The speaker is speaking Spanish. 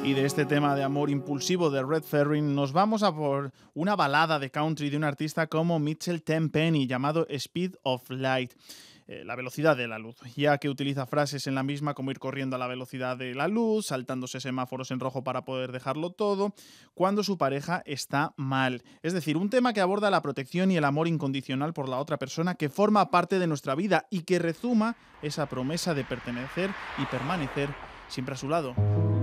Y de este tema de amor impulsivo de Red Ferrin nos vamos a por una balada de country de un artista como Mitchell Tenpenny llamado Speed of Light. La velocidad de la luz, ya que utiliza frases en la misma como ir corriendo a la velocidad de la luz, saltándose semáforos en rojo para poder dejarlo todo, cuando su pareja está mal. Es decir, un tema que aborda la protección y el amor incondicional por la otra persona que forma parte de nuestra vida y que rezuma esa promesa de pertenecer y permanecer siempre a su lado.